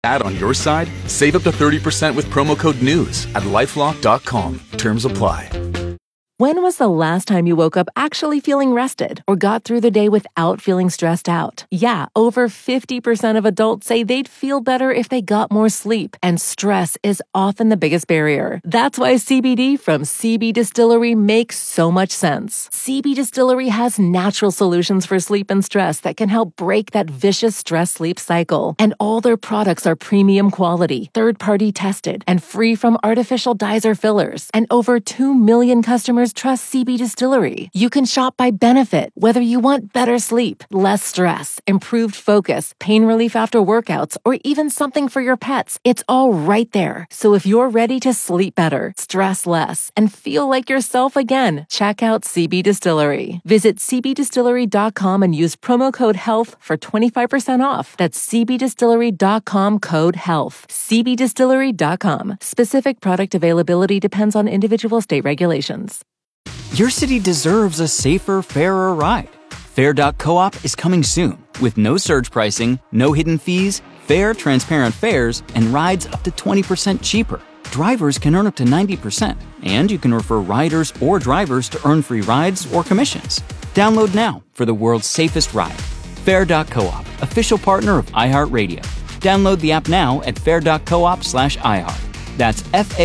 Ad on your side? Save up to 30% with promo code NEWS at LifeLock.com. Terms apply. When was the last time you woke up actually feeling rested or got through the day without feeling stressed out? Yeah, over 50% of adults say they'd feel better if they got more sleep, and stress is often the biggest barrier. That's why CBD from CB Distillery makes so much sense. CB Distillery has natural solutions for sleep and stress that can help break that vicious stress-sleep cycle. And all their products are premium quality, third-party tested, and free from artificial dyes or fillers. And over 2 million customers trust CB Distillery. You can shop by benefit, whether you want better sleep, less stress, improved focus, pain relief after workouts, or even something for your pets. It's all right there. So if you're ready to sleep better, stress less, and feel like yourself again, check out CB Distillery. Visit cbdistillery.com and use promo code HEALTH for 25% off. That's cbdistillery.com code HEALTH. cbdistillery.com. Specific product availability depends on individual state regulations. Your city deserves a safer, fairer ride. Fair.coop is coming soon with no surge pricing, no hidden fees, fair, transparent fares, and rides up to 20% cheaper. Drivers can earn up to 90%, and you can refer riders or drivers to earn free rides or commissions. Download now for the world's safest ride. Fair.coop, official partner of iHeartRadio. Download the app now at fair.coop/iHeart. That's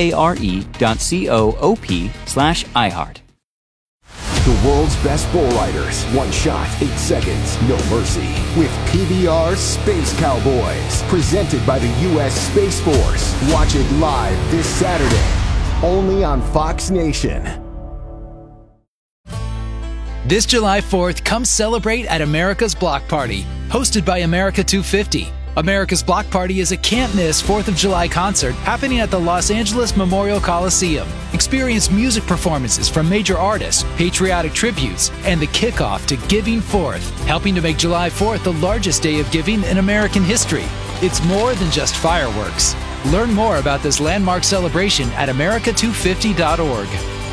FARE.coop/iHeart. The world's best bull riders. One shot, 8 seconds, no mercy. With PBR Space Cowboys. Presented by the U.S. Space Force. Watch it live this Saturday. Only on Fox Nation. This July 4th, come celebrate at America's Block Party. Hosted by America 250. America's Block Party is a can't-miss 4th of July concert happening at the Los Angeles Memorial Coliseum. Experience music performances from major artists, patriotic tributes, and the kickoff to Giving Fourth, helping to make July 4th the largest day of giving in American history. It's more than just fireworks. Learn more about this landmark celebration at america250.org.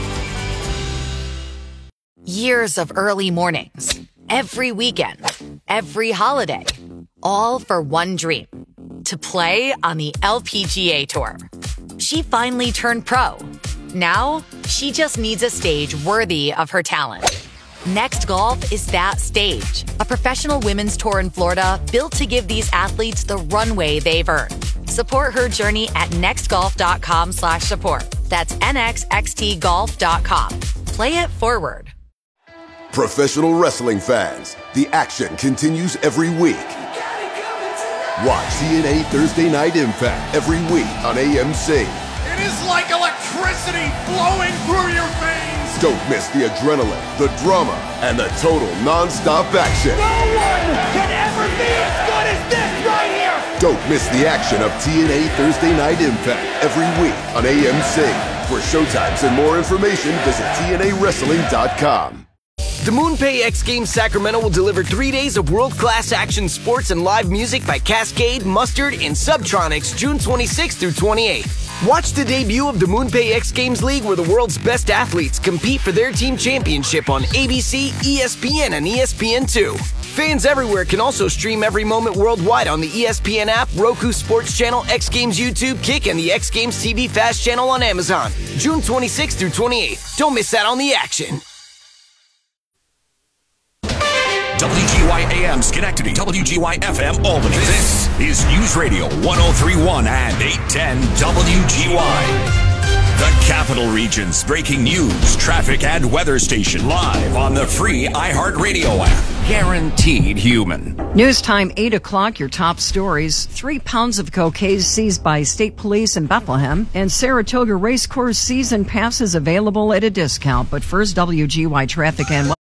Years of early mornings, every weekend, every holiday, all for one dream, to play on the LPGA Tour. She finally turned pro. Now, she just needs a stage worthy of her talent. Next Golf is that stage, a professional women's tour in Florida built to give these athletes the runway they've earned. Support her journey at nextgolf.com/support. That's nxxtgolf.com. Play it forward. Professional wrestling fans, the action continues every week. Watch TNA Thursday Night Impact every week on AMC. It is like electricity flowing through your veins. Don't miss the adrenaline, the drama, and the total non-stop action. No one can ever be as good as this right here. Don't miss the action of TNA Thursday Night Impact every week on AMC. For showtimes and more information, visit TNAWrestling.com. The MoonPay X Games Sacramento will deliver 3 days of world-class action sports and live music by Cascade, Mustard, and Subtronics June 26th through 28th. Watch the debut of the MoonPay X Games League, where the world's best athletes compete for their team championship on ABC, ESPN, and ESPN2. Fans everywhere can also stream every moment worldwide on the ESPN app, Roku Sports Channel, X Games YouTube, Kick, and the X Games TV Fast channel on Amazon. June 26th through 28th. Don't miss out on the action. WGY AM Schenectady, WGY FM Albany. This is News Radio 1031 and 810 WGY. The Capital Region's breaking news, traffic, and weather station live on the free iHeartRadio app. Guaranteed human. News time, 8 o'clock, your top stories. 3 pounds of cocaine seized by state police in Bethlehem. And Saratoga Racecourse season passes available at a discount. But first, WGY traffic and...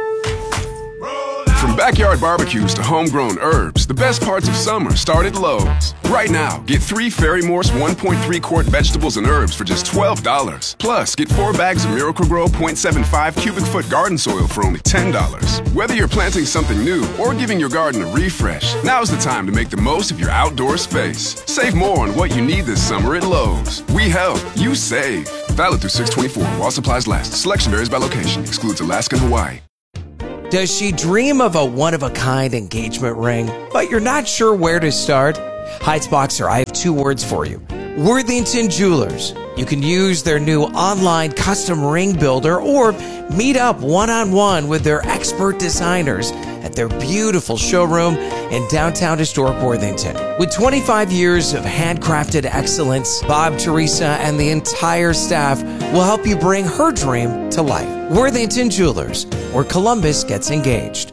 From backyard barbecues to homegrown herbs, the best parts of summer start at Lowe's. Right now, get 3 Ferry-Morse 1.3 quart vegetables and herbs for just $12. Plus, get 4 bags of Miracle-Gro 0.75 cubic foot garden soil for only $10. Whether you're planting something new or giving your garden a refresh, now's the time to make the most of your outdoor space. Save more on what you need this summer at Lowe's. We help, you save. Valid through 6/24 while supplies last. Selection varies by location. Excludes Alaska and Hawaii. Does she dream of a one-of-a-kind engagement ring, but you're not sure where to start? Heights-Boxer, I have 2 words for you. Worthington Jewelers. You can use their new online custom ring builder or meet up one-on-one with their expert designers at their beautiful showroom in downtown historic Worthington. With 25 years of handcrafted excellence, Bob, Teresa, and the entire staff will help you bring her dream to life. Worthington Jewelers, where Columbus gets engaged.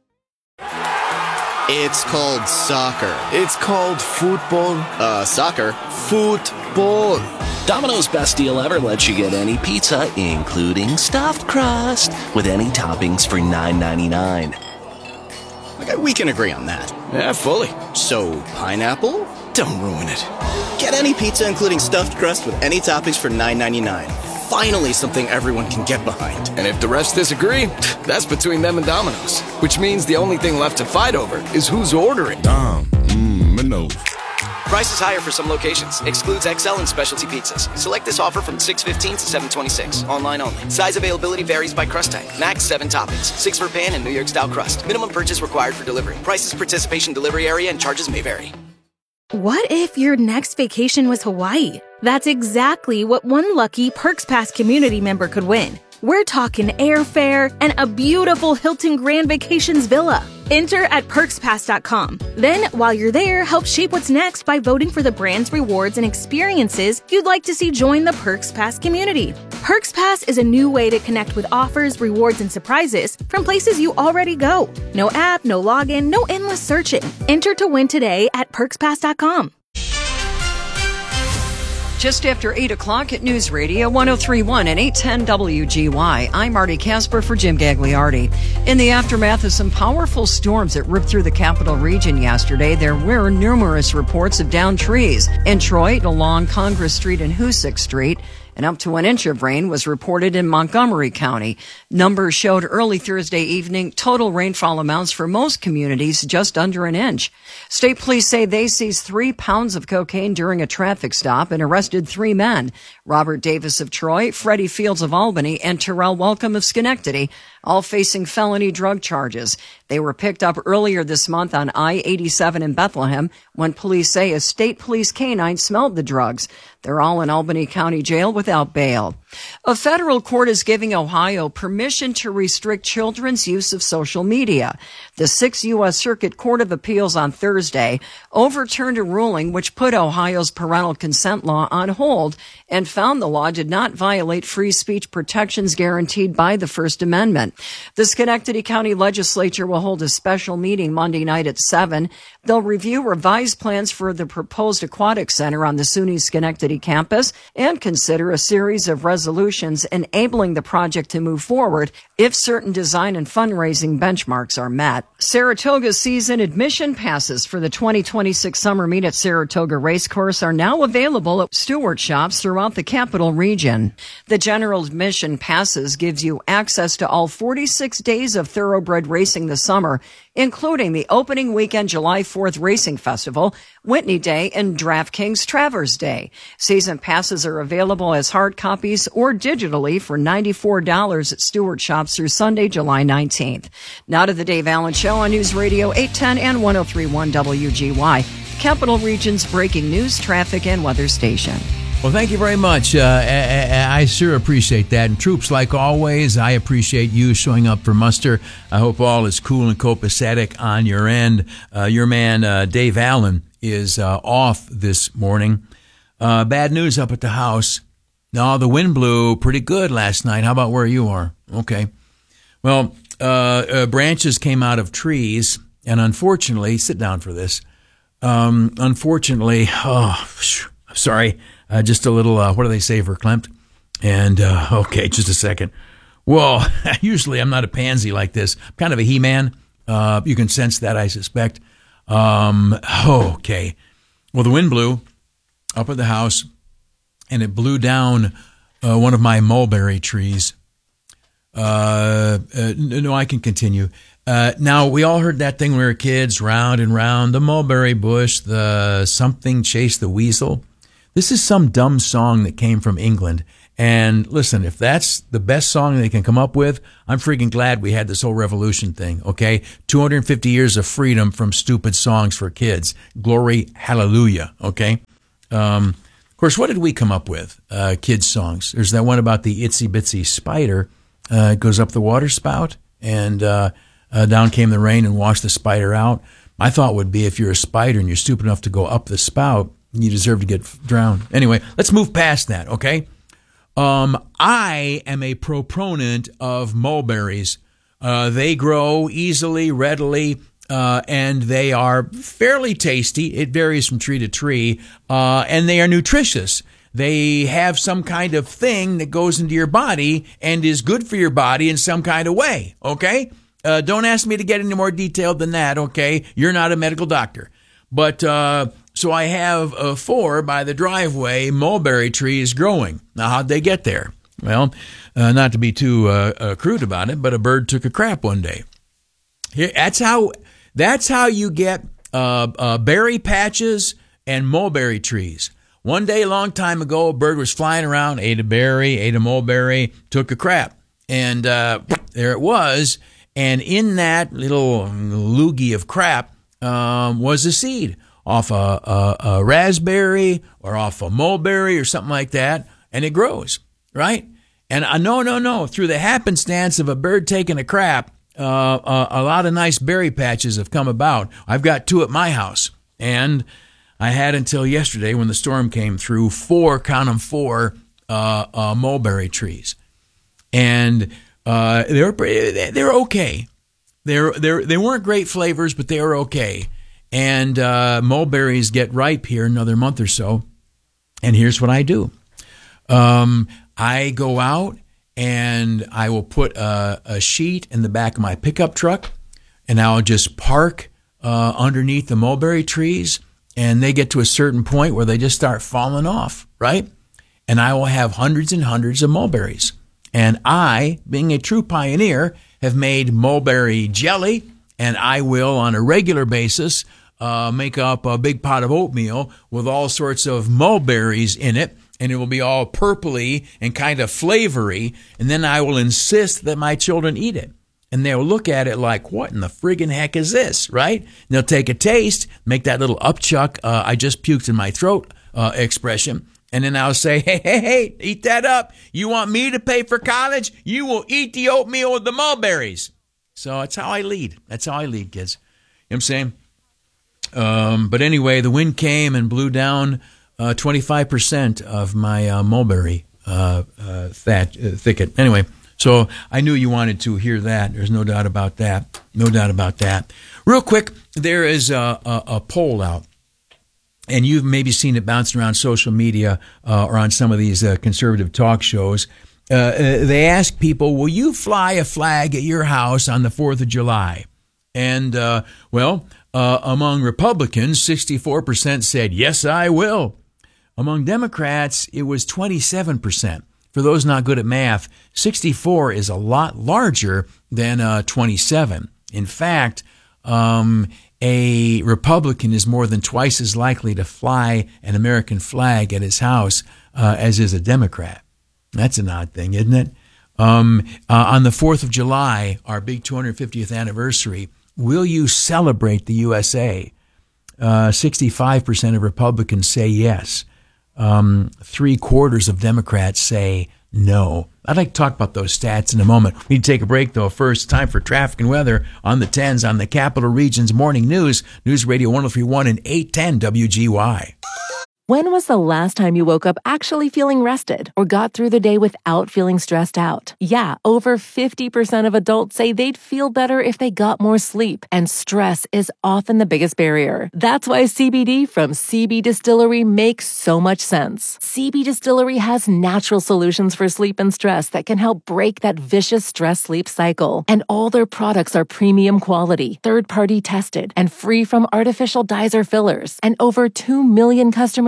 It's called soccer. It's called football. Soccer. Football. Domino's best deal ever lets you get any pizza, including stuffed crust, with any toppings for $9.99. Okay, we can agree on that. Yeah, fully. So, pineapple? Don't ruin it. Get any pizza, including stuffed crust, with any toppings for $9.99. Finally, something everyone can get behind. And if the refs disagree, that's between them and Domino's. Which means the only thing left to fight over is who's ordering. Domino's. Price is higher for some locations. Excludes XL and specialty pizzas. Select this offer from 6/15 to 7/26. Online only. Size availability varies by crust type. Max 7 toppings. 6 for pan and New York style crust. Minimum purchase required for delivery. Prices, participation, delivery area, and charges may vary. What if your next vacation was Hawaii? That's exactly what one lucky Perks Pass community member could win. We're talking airfare and a beautiful Hilton Grand Vacations villa. Enter at perkspass.com. Then, while you're there, help shape what's next by voting for the brands, rewards, and experiences you'd like to see join the Perks Pass community. Perks Pass is a new way to connect with offers, rewards, and surprises from places you already go. No app, no login, no endless searching. Enter to win today at perkspass.com. Just after 8 o'clock at News Radio 103.1 and 810 WGY, I'm Marty Casper for Jim Gagliardi. In the aftermath of some powerful storms that ripped through the capital region yesterday, there were numerous reports of downed trees. In Troy, along Congress Street and Hoosick Street, and up to 1 inch of rain was reported in Montgomery County. Numbers showed early Thursday evening total rainfall amounts for most communities just under 1 inch. State police say they seized 3 pounds of cocaine during a traffic stop and arrested 3 men. Robert Davis of Troy, Freddie Fields of Albany, and Terrell Welcome of Schenectady, all facing felony drug charges. They were picked up earlier this month on I-87 in Bethlehem when police say a state police canine smelled the drugs. They're all in Albany County Jail without bail. A federal court is giving Ohio permission to restrict children's use of social media. The 6th U.S. Circuit Court of Appeals on Thursday overturned a ruling which put Ohio's parental consent law on hold and found the law did not violate free speech protections guaranteed by the First Amendment. The Schenectady County Legislature will hold a special meeting Monday night at 7. They'll review revised plans for the proposed aquatic center on the SUNY Schenectady campus and consider a series of resolutions enabling the project to move forward if certain design and fundraising benchmarks are met. Saratoga season admission passes for the 2026 summer meet at Saratoga Racecourse are now available at Stewart shops throughout the capital region. The general admission passes gives you access to all 46 days of thoroughbred racing this summer, including the opening weekend July 4th Racing Festival, Whitney Day, and DraftKings Travers Day. Season passes are available as hard copies or digitally for $94 at Stewart shops through Sunday, July 19th. Now to the Dave Allen Show on News Radio 810 and 103.1 WGY, Capital Region's breaking news, traffic, and weather station. Well, thank you very much. I sure appreciate that. And troops, like always, I appreciate you showing up for muster. I hope all is cool and copacetic on your end. Your man, Dave Allen, is off this morning. Bad news up at the house. No, the wind blew pretty good last night. How about where you are? Okay. Well, branches came out of trees, and unfortunately, sit down for this. Unfortunately, sorry. Just a little, what do they say, verklempt? And, okay, just a second. Well, usually I'm not a pansy like this. I'm kind of a he-man. You can sense that, I suspect. Okay. Well, the wind blew up at the house, and it blew down one of my mulberry trees. No, I can continue. Now, we all heard that thing when we were kids, round and round, the mulberry bush, the something chased the weasel. This is some dumb song that came from England. And listen, if that's the best song they can come up with, I'm freaking glad we had this whole revolution thing, okay? 250 years of freedom from stupid songs for kids. Glory, hallelujah, okay? Of course, what did we come up with? Kids' songs. There's that one about the itsy bitsy spider. It goes up the water spout, and down came the rain and washed the spider out. My thought would be if you're a spider and you're stupid enough to go up the spout, you deserve to get drowned. Anyway, let's move past that, okay? I am a proponent of mulberries. They grow easily, readily, and they are fairly tasty. It varies from tree to tree, and they are nutritious. They have some kind of thing that goes into your body and is good for your body in some kind of way, okay? Don't ask me to get any more detailed than that, okay? You're not a medical doctor. But so I have 4 by the driveway mulberry trees growing. Now, how'd they get there? Well, not to be too crude about it, but a bird took a crap one day. That's how you get berry patches and mulberry trees. One day, a long time ago, a bird was flying around, ate a berry, ate a mulberry, took a crap. And there it was. And in that little loogie of crap was a seed off a raspberry or off a mulberry or something like that, and it grows, right? And no. Through the happenstance of a bird taking a crap, a lot of nice berry patches have come about. I've got 2 at my house, and I had until yesterday when the storm came through 4, count them 4, mulberry trees, and they're okay. They weren't great flavors, but they were okay. And mulberries get ripe here in another month or so. And here's what I do. I go out and I will put a sheet in the back of my pickup truck, and I'll just park underneath the mulberry trees, and they get to a certain point where they just start falling off, right? And I will have hundreds and hundreds of mulberries. And I, being a true pioneer, have made mulberry jelly, and I will, on a regular basis, make up a big pot of oatmeal with all sorts of mulberries in it, and it will be all purpley and kind of flavory, and then I will insist that my children eat it. And they'll look at it like, what in the friggin' heck is this, right? And they'll take a taste, make that little upchuck, I just puked in my throat expression, and then I'll say, hey, eat that up. You want me to pay for college? You will eat the oatmeal with the mulberries. So that's how I lead. That's how I lead, kids. You know what I'm saying? But anyway, the wind came and blew down 25% of my mulberry thicket. Anyway, so I knew you wanted to hear that. There's no doubt about that. No doubt about that. Real quick, there is a poll out. And you've maybe seen it bouncing around social media or on some of these conservative talk shows. They ask people, will you fly a flag at your house on the 4th of July? And, among Republicans, 64% said, yes, I will. Among Democrats, it was 27%. For those not good at math, 64 is a lot larger than 27. In fact, a Republican is more than twice as likely to fly an American flag at his house as is a Democrat. That's an odd thing, isn't it? On the 4th of July, our big 250th anniversary, will you celebrate the USA? 65% of Republicans say yes. 3/4 of Democrats say no. I'd like to talk about those stats in a moment. We need to take a break, though. First, time for traffic and weather on the 10s on the Capital Region's Morning News. News Radio 103.1 and 810 WGY. When was the last time you woke up actually feeling rested or got through the day without feeling stressed out? Yeah, over 50% of adults say they'd feel better if they got more sleep, and stress is often the biggest barrier. That's why CBD from CB Distillery makes so much sense. CB Distillery has natural solutions for sleep and stress that can help break that vicious stress-sleep cycle. And all their products are premium quality, third-party tested, and free from artificial dyes or fillers. And over 2 million customers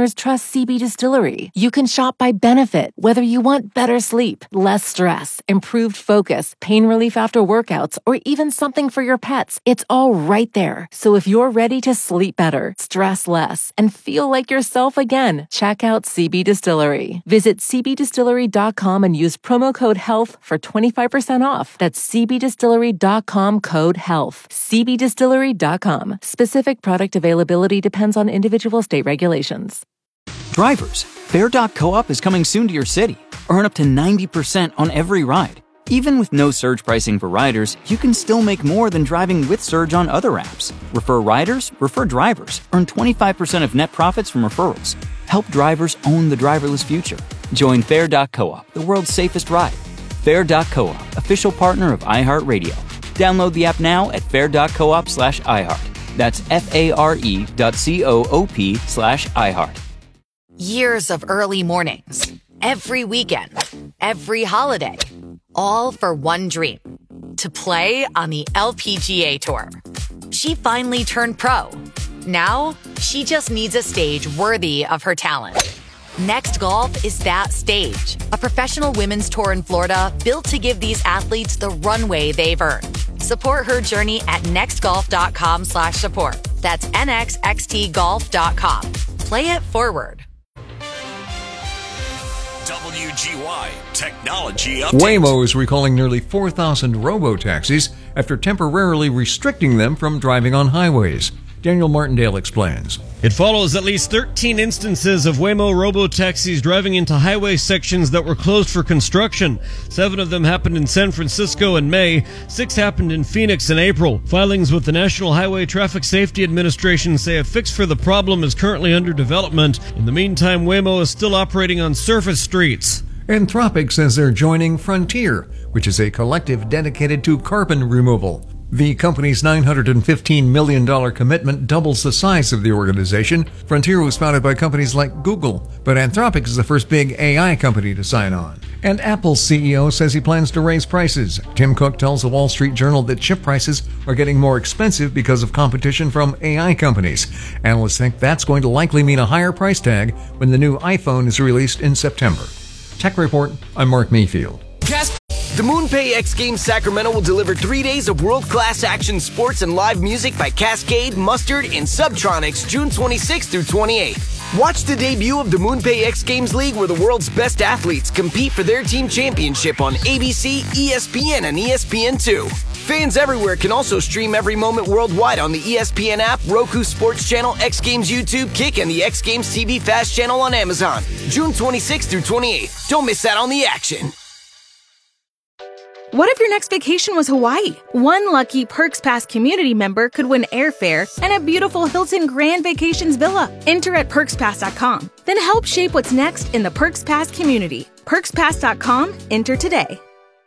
customers trust CB Distillery. You can shop by benefit, whether you want better sleep, less stress, improved focus, pain relief after workouts, or even something for your pets. It's all right there. So if you're ready to sleep better, stress less, and feel like yourself again, check out CB Distillery. Visit cbdistillery.com and use promo code HEALTH for 25% off. That's cbdistillery.com, code HEALTH. cbdistillery.com. Specific product availability depends on individual state regulations. Drivers, Fair.coop is coming soon to your city. Earn up to 90% on every ride. Even with no surge pricing for riders, you can still make more than driving with Surge on other apps. Refer riders, refer drivers. Earn 25% of net profits from referrals. Help drivers own the driverless future. Join Fair.coop, the world's safest ride. Fair.coop, official partner of iHeartRadio. Download the app now at fair.coop/iHeart. That's FARE.coop/iHeart. Years of early mornings, every weekend, every holiday, all for one dream, to play on the LPGA Tour. She finally turned pro. Now, she just needs a stage worthy of her talent. Next Golf is that stage, a professional women's tour in Florida built to give these athletes the runway they've earned. Support her journey at nextgolf.com/support. That's nxxtgolf.com. Play it forward. WGY Technology Update. Waymo is recalling nearly 4,000 robo-taxis after temporarily restricting them from driving on highways. Daniel Martindale explains. It follows at least 13 instances of Waymo robo-taxis driving into highway sections that were closed for construction. 7 of them happened in San Francisco in May. 6 happened in Phoenix in April. Filings with the National Highway Traffic Safety Administration say a fix for the problem is currently under development. In the meantime, Waymo is still operating on surface streets. Anthropic says they're joining Frontier, which is a collective dedicated to carbon removal. The company's $915 million commitment doubles the size of the organization. Frontier was founded by companies like Google, but Anthropic is the first big AI company to sign on. And Apple's CEO says he plans to raise prices. Tim Cook tells the Wall Street Journal that chip prices are getting more expensive because of competition from AI companies. Analysts think that's going to likely mean a higher price tag when the new iPhone is released in September. Tech Report, I'm Mark Mayfield. The MoonPay X Games Sacramento will deliver 3 days of world-class action sports and live music by Cascade, Mustard, and Subtronics June 26th through 28th. Watch the debut of the MoonPay X Games League where the world's best athletes compete for their team championship on ABC, ESPN, and ESPN2. Fans everywhere can also stream every moment worldwide on the ESPN app, Roku Sports Channel, X Games YouTube, Kick, and the X Games TV Fast Channel on Amazon. June 26th through 28th. Don't miss out on the action. What if your next vacation was Hawaii? One lucky Perks Pass community member could win airfare and a beautiful Hilton Grand Vacations villa. Enter at PerksPass.com. Then help shape what's next in the Perks Pass community. PerksPass.com. Enter today.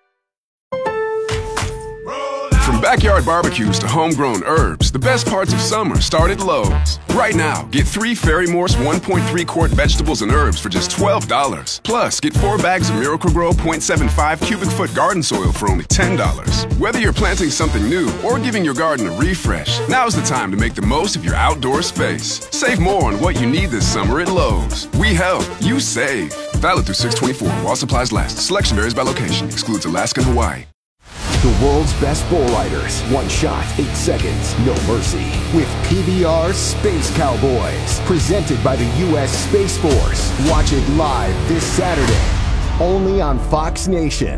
From backyard barbecues to homegrown herbs, the best parts of summer start at Lowe's. Right now, get 3 Ferry-Morse 1.3 quart vegetables and herbs for just $12. Plus, get 4 bags of Miracle-Gro 0.75 cubic foot garden soil for only $10. Whether you're planting something new or giving your garden a refresh, now's the time to make the most of your outdoor space. Save more on what you need this summer at Lowe's. We help, you save. Valid through 6/24 while supplies last. Selection varies by location. Excludes Alaska and Hawaii. The world's best bull riders. One shot, 8 seconds, no mercy. With PBR Space Cowboys. Presented by the U.S. Space Force. Watch it live this Saturday. Only on Fox Nation.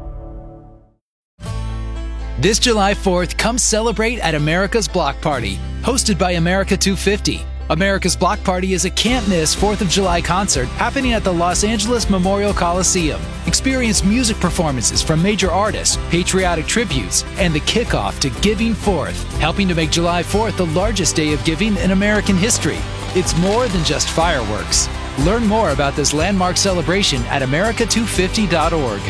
This July 4th, come celebrate at America's Block Party, hosted by America 250. America's Block Party is a can't-miss 4th of July concert happening at the Los Angeles Memorial Coliseum. Experience music performances from major artists, patriotic tributes, and the kickoff to Giving Forth, helping to make July 4th the largest day of giving in American history. It's more than just fireworks. Learn more about this landmark celebration at america250.org.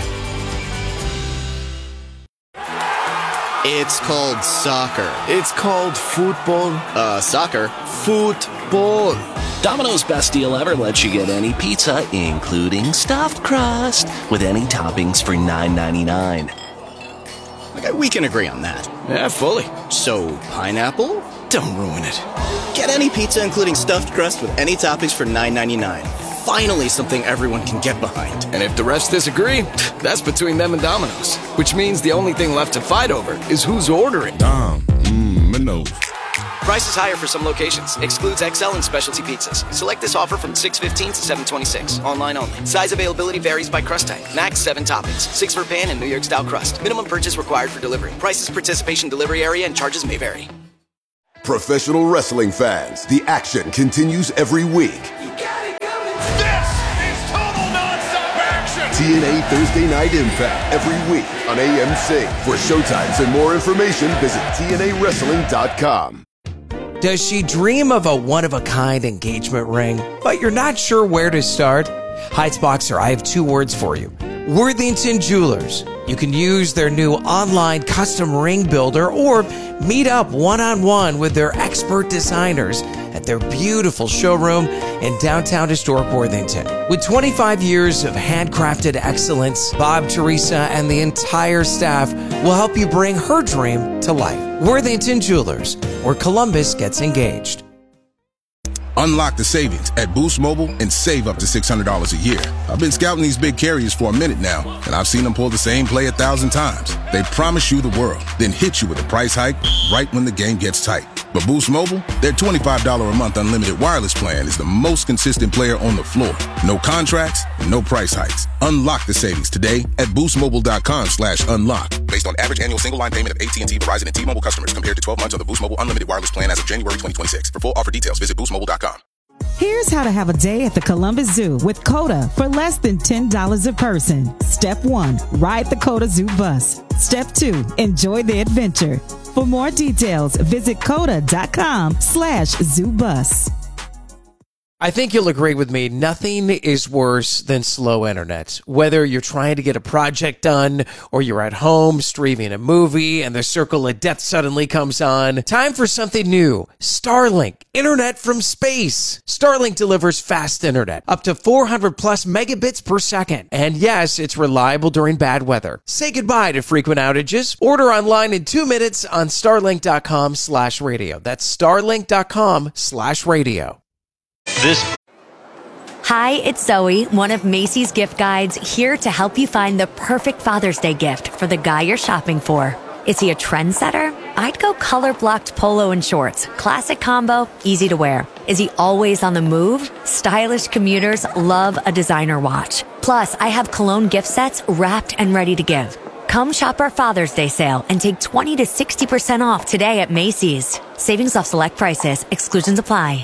It's called soccer. It's called football. Soccer. Football. Domino's best deal ever lets you get any pizza, including stuffed crust, with any toppings for $9.99. Okay, we can agree on that. Yeah, fully. So, pineapple? Don't ruin it. Get any pizza including stuffed crust with any toppings for $9.99. Finally something everyone can get behind. And if the refs disagree, that's between them and Domino's. Which means the only thing left to fight over is who's ordering. Domino's. Price is higher for some locations. Excludes XL and specialty pizzas. Select this offer from 6/15 to 7/26. Online only. Size availability varies by crust type. Max 7 toppings. 6 for pan and New York style crust. Minimum purchase required for delivery. Prices, participation, delivery area, and charges may vary. Professional wrestling fans, the action continues every week. TNA Thursday Night Impact every week on AMC. For showtimes and more information, visit TNAWrestling.com. Does she dream of a one-of-a-kind engagement ring, but you're not sure where to start? Heights Boxer, I have 2 words for you. Worthington Jewelers. You can use their new online custom ring builder or meet up one-on-one with their expert designers at their beautiful showroom in downtown historic Worthington. With 25 years of handcrafted excellence, Bob, Teresa, and the entire staff will help you bring her dream to life. Worthington Jewelers, where Columbus gets engaged. Unlock the savings at Boost Mobile and save up to $600 a year. I've been scouting these big carriers for a minute now, and I've seen them pull the same play 1,000 times. They promise you the world, then hit you with a price hike right when the game gets tight. But Boost Mobile, their $25 a month unlimited wireless plan is the most consistent player on the floor. No contracts, no price hikes. Unlock the savings today at boostmobile.com/unlock. Based on average annual single line payment of AT&T, Verizon, and T-Mobile customers compared to 12 months on the Boost Mobile unlimited wireless plan as of January 2026. For full offer details, visit boostmobile.com. Here's how to have a day at the Columbus Zoo with COTA for less than $10 a person. Step 1, ride the COTA Zoo bus. Step 2, enjoy the adventure. For more details, visit COTA.com/ZooBus. I think you'll agree with me, nothing is worse than slow internet. Whether you're trying to get a project done or you're at home streaming a movie and the circle of death suddenly comes on, time for something new. Starlink, internet from space. Starlink delivers fast internet, up to 400 plus megabits per second. And yes, it's reliable during bad weather. Say goodbye to frequent outages. Order online in 2 minutes on starlink.com/radio. That's starlink.com/radio. Hi, it's Zoe, one of Macy's gift guides, here to help you find the perfect Father's Day gift for the guy you're shopping for. Is he a trendsetter? I'd go color-blocked polo and shorts. Classic combo, easy to wear. Is he always on the move? Stylish commuters love a designer watch. Plus, I have cologne gift sets wrapped and ready to give. Come shop our Father's Day sale and take 20 to 60% off today at Macy's. Savings off select prices. Exclusions apply.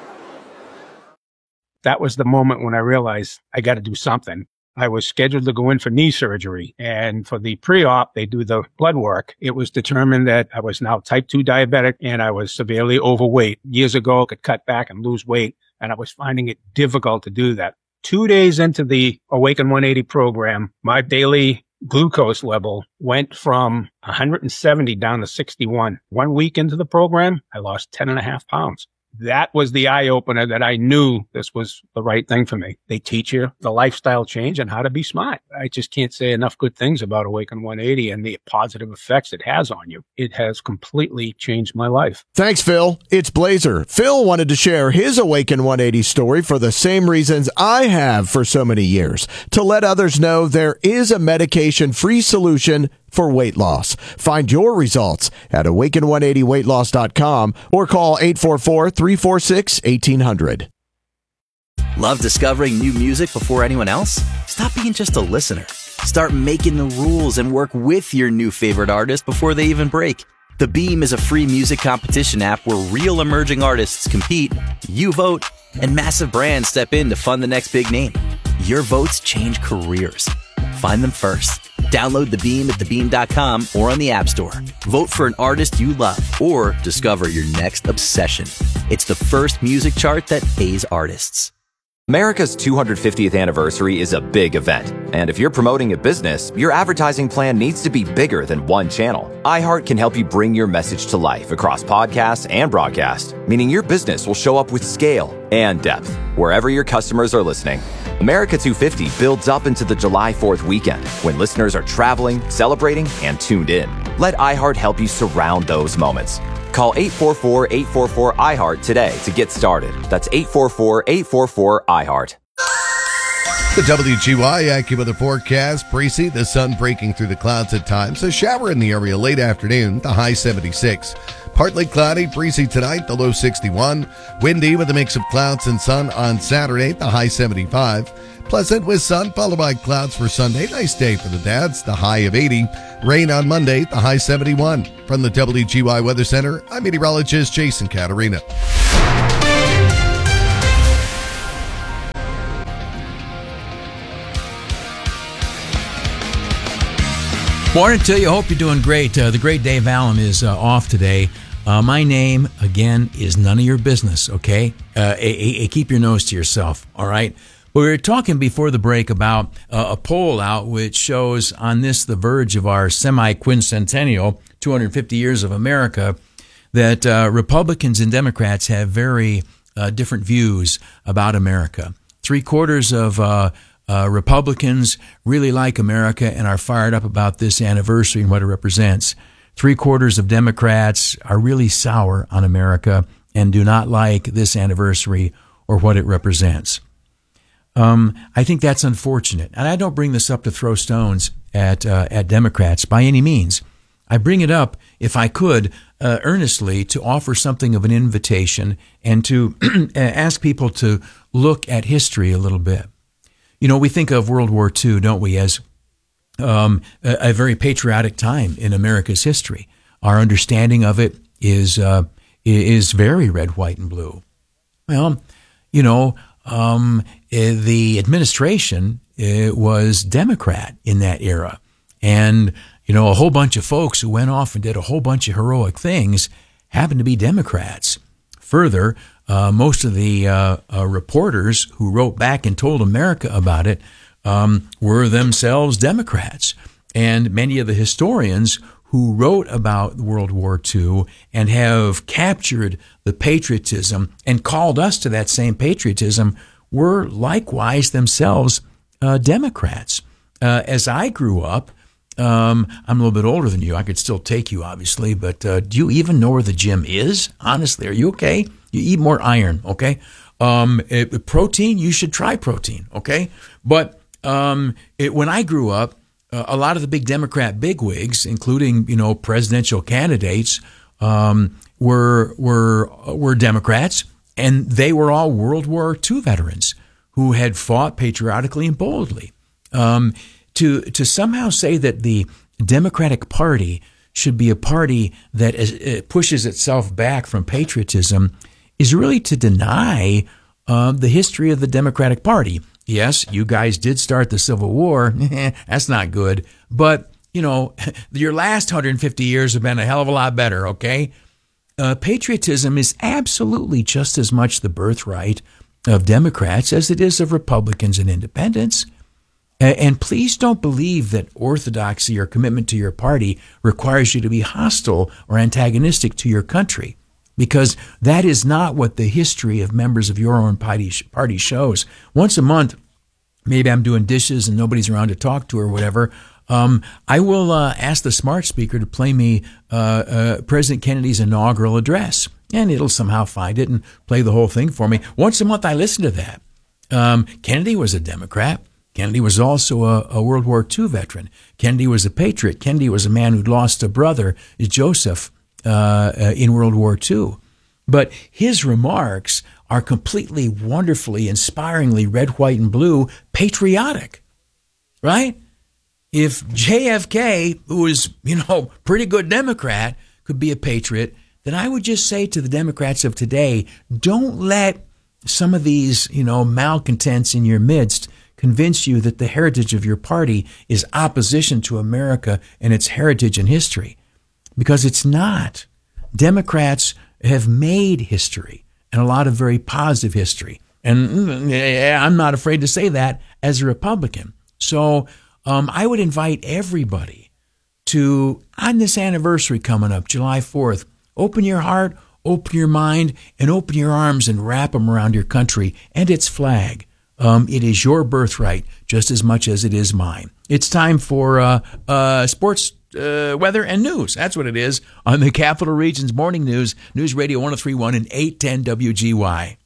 That was the moment when I realized I got to do something. I was scheduled to go in for knee surgery, and for the pre-op, they do the blood work. It was determined that I was now type 2 diabetic and I was severely overweight. Years ago, I could cut back and lose weight, and I was finding it difficult to do that. 2 days into the Awaken 180 program, my daily glucose level went from 170 down to 61. 1 week into the program, I lost 10.5 pounds. That was the eye-opener that I knew this was the right thing for me. They teach you the lifestyle change and how to be smart. I just can't say enough good things about Awaken 180 and the positive effects it has on you. It has completely changed my life. Thanks, Phil. It's Blazer. Phil wanted to share his Awaken 180 story for the same reasons I have for so many years, to let others know there is a medication-free solution for weight loss. Find your results at awaken180weightloss.com or call 844-346-1800. Love discovering new music before anyone else? Stop being just a listener. Start making the rules and work with your new favorite artist before they even break. The Beam is a free music competition app where real emerging artists compete, you vote, and massive brands step in to fund the next big name. Your votes change careers. Find them first. Download The Beam at thebeam.com or on the App Store. Vote for an artist you love or discover your next obsession. It's the first music chart that pays artists. America's 250th anniversary is a big event, and if you're promoting a business, your advertising plan needs to be bigger than one channel. iHeart can help you bring your message to life across podcasts and broadcast, meaning your business will show up with scale and depth wherever your customers are listening. America 250 builds up into the July 4th weekend when listeners are traveling, celebrating, and tuned in. Let iHeart help you surround those moments. Call 844-844-IHEART today to get started. That's 844-844-IHEART. The WGY AccuWeather forecast. Breezy, the sun breaking through the clouds at times. A shower in the area late afternoon, the high 76. Partly cloudy, breezy tonight, the low 61. Windy with a mix of clouds and sun on Saturday, the high 75. Pleasant with sun followed by clouds for Sunday. Nice day for the dads, the high of 80. Rain on Monday, the high 71. From the WGY Weather Center, I'm meteorologist Jason Caterina. Morning to you. Hope you're doing great. The great Dave Allen is off today. My name, again, is none of your business, okay? Keep your nose to yourself, all right? We were talking before the break about a poll out which shows on this, the verge of our semi-quincentennial, 250 years of America, that Republicans and Democrats have very different views about America. 3/4 of Republicans really like America and are fired up about this anniversary and what it represents. 3/4 of Democrats are really sour on America and do not like this anniversary or what it represents. I think that's unfortunate. And I don't bring this up to throw stones at Democrats by any means. I bring it up, if I could, earnestly to offer something of an invitation and to ask people to look at history a little bit. You know, we think of World War II, don't we, as a very patriotic time in America's history. Our understanding of it is very red, white, and blue. Well, you know, the administration was Democrat in that era. And, you know, a whole bunch of folks who went off and did a whole bunch of heroic things happened to be Democrats. Further, most of the reporters who wrote back and told America about it were themselves Democrats. And many of the historians who wrote about World War II and have captured the patriotism and called us to that same patriotism were likewise themselves Democrats. As I grew up, I'm a little bit older than you. I could still take you, obviously, but do you even know where the gym is? Honestly, are you okay? You eat more iron, okay? Protein, you should try protein, okay? But when I grew up, a lot of the big Democrat bigwigs, including, you know, presidential candidates, were Democrats, and they were all World War II veterans who had fought patriotically and boldly. To somehow say that the Democratic Party should be a party that pushes itself back from patriotism is really to deny the history of the Democratic Party. Yes, you guys did start the Civil War. That's not good. But, you know, your last 150 years have been a hell of a lot better, okay? Patriotism is absolutely just as much the birthright of Democrats as it is of Republicans and independents. And please don't believe that orthodoxy or commitment to your party requires you to be hostile or antagonistic to your country, because that is not what the history of members of your own party shows. Once a month, maybe I'm doing dishes and nobody's around to talk to or whatever, I will ask the smart speaker to play me President Kennedy's inaugural address, and it'll somehow find it and play the whole thing for me. Once a month, I listen to that. Kennedy was a Democrat. Kennedy was also a World War II veteran. Kennedy was a patriot. Kennedy was a man who'd lost a brother, Joseph, in World War II. But his remarks are completely, wonderfully, inspiringly red, white, and blue patriotic, right? If JFK, who was, you know, pretty good Democrat, could be a patriot, then I would just say to the Democrats of today, don't let some of these, you know, malcontents in your midst convince you that the heritage of your party is opposition to America and its heritage and history, because it's not. Democrats have made history, and a lot of very positive history. And I'm not afraid to say that as a Republican. So I would invite everybody to, on this anniversary coming up, July 4th, open your heart, open your mind, and open your arms and wrap them around your country and its flag. It is your birthright just as much as it is mine. It's time for sports weather, and news. That's what it is on the Capital Region's Morning News, News Radio 103.1 and 810 WGY.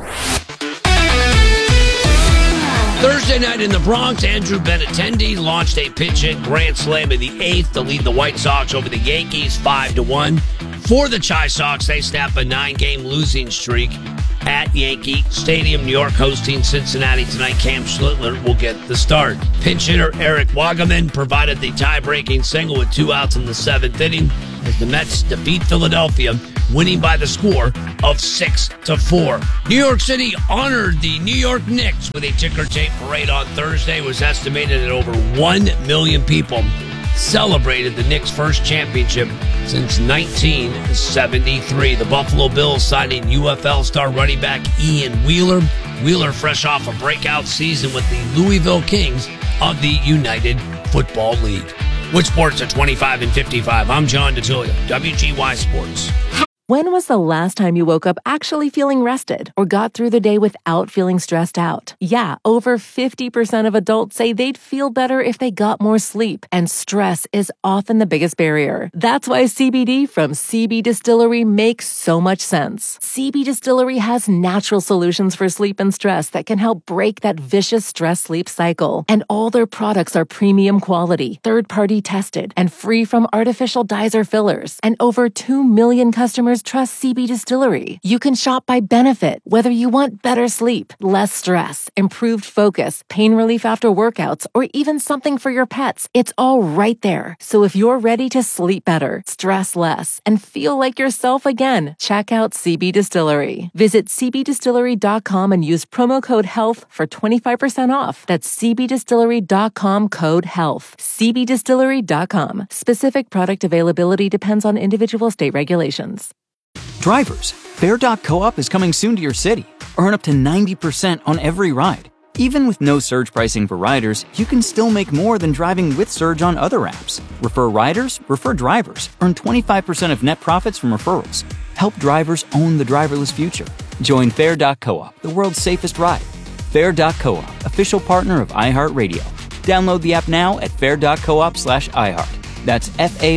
Thursday night in the Bronx, Andrew Benintendi launched a pitch-hit grand slam in the 8th to lead the White Sox over the Yankees 5-1. For the Chi Sox, they snap a 9-game losing streak at Yankee Stadium. New York hosting Cincinnati tonight. Cam Schlittler will get the start. Pinch hitter Eric Wagaman provided the tie-breaking single with 2 outs in the 7th inning as the Mets defeat Philadelphia, winning by the score of 6-4. New York City honored the New York Knicks with a ticker tape parade on Thursday. It was estimated that over 1 million people celebrated the Knicks' first championship since 1973. The Buffalo Bills signing UFL star running back Ian Wheeler. Wheeler fresh off a breakout season with the Louisville Kings of the United Football League. With sports at 25 and 55, I'm John DeTilio, WGY Sports. When was the last time you woke up actually feeling rested or got through the day without feeling stressed out? Yeah, over 50% of adults say they'd feel better if they got more sleep, and stress is often the biggest barrier. That's why CBD from CB Distillery makes so much sense. CB Distillery has natural solutions for sleep and stress that can help break that vicious stress-sleep cycle. And all their products are premium quality, third-party tested, and free from artificial dyes or fillers. And over 2 million customers trust CB Distillery. You can shop by benefit, whether you want better sleep, less stress, improved focus, pain relief after workouts, or even something for your pets. It's all right there. So if you're ready to sleep better, stress less, and feel like yourself again, check out CB Distillery. Visit cbdistillery.com and use promo code HEALTH for 25% off. That's cbdistillery.com code HEALTH. cbdistillery.com. Specific product availability depends on individual state regulations. Drivers, Fare.coop is coming soon to your city. Earn up to 90% on every ride. Even with no surge pricing for riders, you can still make more than driving with Surge on other apps. Refer riders, refer drivers. Earn 25% of net profits from referrals. Help drivers own the driverless future. Join Fare.coop, the world's safest ride. Fare.coop, official partner of iHeartRadio. Download the app now at fare.coop/iHeart. That's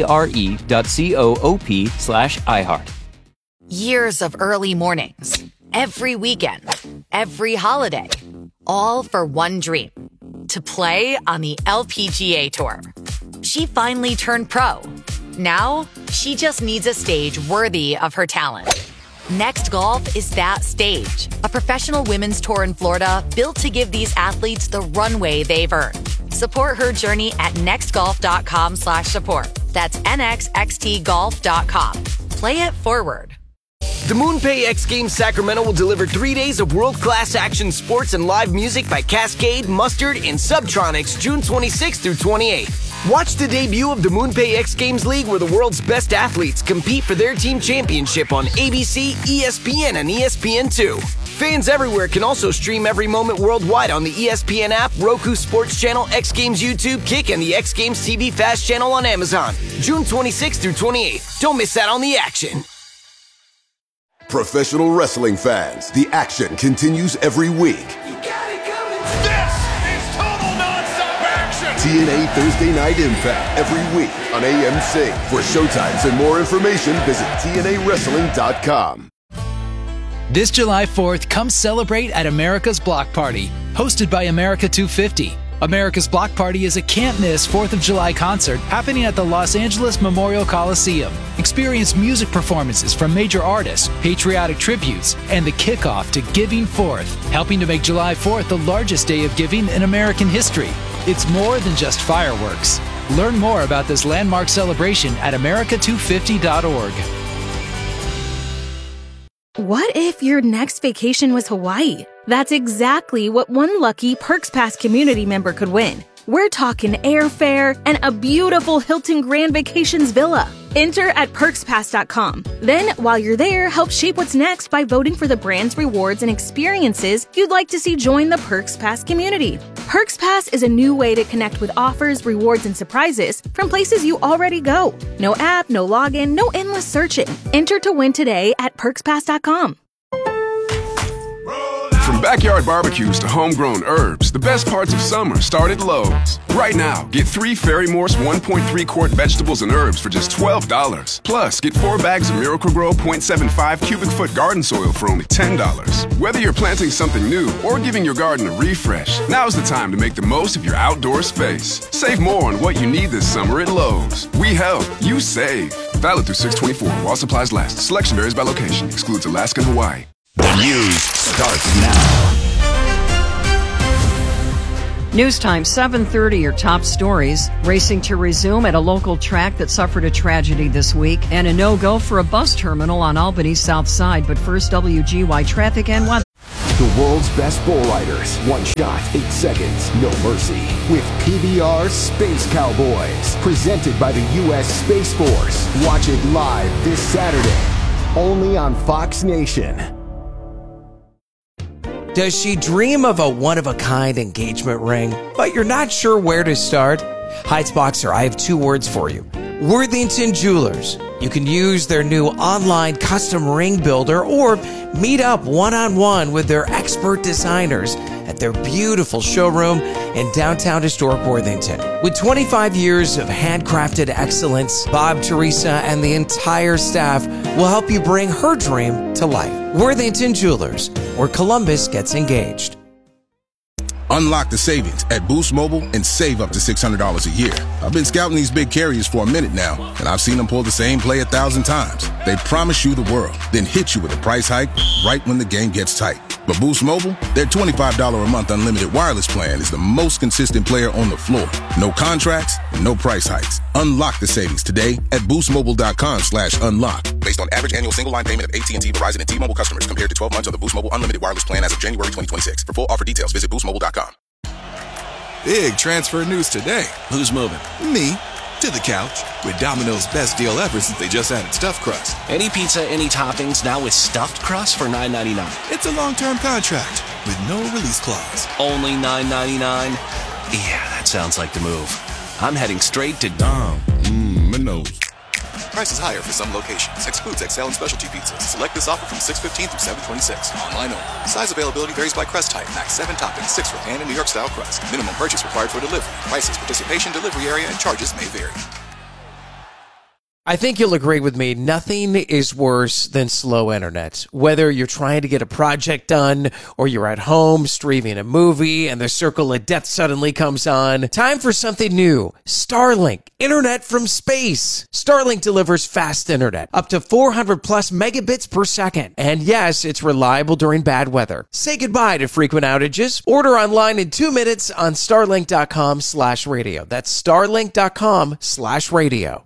FARE.coop/iHeart. Years of early mornings, every weekend, every holiday, all for one dream, to play on the LPGA Tour. She finally turned pro. Now, she just needs a stage worthy of her talent. Next Golf is that stage, a professional women's tour in Florida built to give these athletes the runway they've earned. Support her journey at nextgolf.com/support. That's nxxtgolf.com. Play it forward. The MoonPay X Games Sacramento will deliver 3 days of world-class action sports and live music by Cascade, Mustard, and Subtronics June 26th through 28th. Watch the debut of the MoonPay X Games League, where the world's best athletes compete for their team championship on ABC, ESPN, and ESPN2. Fans everywhere can also stream every moment worldwide on the ESPN app, Roku Sports Channel, X Games YouTube, Kick, and the X Games TV Fast channel on Amazon. June 26th through 28th. Don't miss out on the action. Professional wrestling fans, the action continues every week. This is total nonstop action. TNA Thursday Night Impact every week on AMC. For showtimes and more information, visit TNAWrestling.com. This July 4th, come celebrate at America's Block Party, hosted by America 250. America's Block Party is a can't-miss 4th of July concert happening at the Los Angeles Memorial Coliseum. Experience music performances from major artists, patriotic tributes, and the kickoff to Giving Forth, helping to make July 4th the largest day of giving in American history. It's more than just fireworks. Learn more about this landmark celebration at america250.org. What if your next vacation was Hawaii? That's exactly what one lucky Perks Pass community member could win. We're talking airfare and a beautiful Hilton Grand Vacations villa. Enter at perkspass.com. Then, while you're there, help shape what's next by voting for the brands, rewards, and experiences you'd like to see join the Perks Pass community. Perks Pass is a new way to connect with offers, rewards, and surprises from places you already go. No app, no login, no endless searching. Enter to win today at perkspass.com. From backyard barbecues to homegrown herbs, the best parts of summer start at Lowe's. Right now, get 3 Ferry Morse 1.3 quart vegetables and herbs for just $12. Plus, get 4 bags of Miracle Grow 0.75 cubic foot garden soil for only $10. Whether you're planting something new or giving your garden a refresh, now's the time to make the most of your outdoor space. Save more on what you need this summer at Lowe's. We help, you save. Valid through 6/24 while supplies last. Selection varies by location. Excludes Alaska and Hawaii. The news starts now. News time, 7:30, your top stories. Racing to resume at a local track that suffered a tragedy this week, and a no-go for a bus terminal on Albany's south side. But first, WGY traffic and weather. The world's best bull riders. One shot, 8 seconds, no mercy. With PBR Space Cowboys. Presented by the U.S. Space Force. Watch it live this Saturday. Only on Fox Nation. Does she dream of a one-of-a-kind engagement ring, but you're not sure where to start? Heights Boxer, I have 2 words for you. Worthington Jewelers. You can use their new online custom ring builder or meet up one-on-one with their expert designers at their beautiful showroom in downtown historic Worthington. With 25 years of handcrafted excellence, Bob, Teresa, and the entire staff will help you bring her dream to life. Worthington Jewelers, where Columbus gets engaged. Unlock the savings at Boost Mobile and save up to $600 a year. I've been scouting these big carriers for a minute now, and I've seen them pull the same play 1,000 times. They promise you the world, then hit you with a price hike right when the game gets tight. But Boost Mobile, their $25 a month unlimited wireless plan is the most consistent player on the floor. No contracts, no price hikes. Unlock the savings today at boostmobile.com/unlock. Based on average annual single line payment of AT&T, Verizon, and T-Mobile customers compared to 12 months of the Boost Mobile unlimited wireless plan as of January 2026. For full offer details, visit boostmobile.com. Big transfer news today. Who's moving? Me. To the couch. With Domino's best deal ever since they just added stuffed crust. Any pizza, any toppings, now with stuffed crust for $9.99. It's a long-term contract with no release clause. Only $9.99? Yeah, that sounds like the move. I'm heading straight to Domino's. Prices higher for some locations. Excludes XL and specialty pizzas. Select this offer from 6/15 through 7/26. Online only. Size availability varies by crust type. Max 7 toppings, 6 for pan and New York style crust. Minimum purchase required for delivery. Prices, participation, delivery area, and charges may vary. I think you'll agree with me, nothing is worse than slow internet. Whether you're trying to get a project done or you're at home streaming a movie and the circle of death suddenly comes on, time for something new. Starlink, internet from space. Starlink delivers fast internet, up to 400 plus megabits per second. And yes, it's reliable during bad weather. Say goodbye to frequent outages. Order online in 2 minutes on starlink.com/radio. That's starlink.com/radio.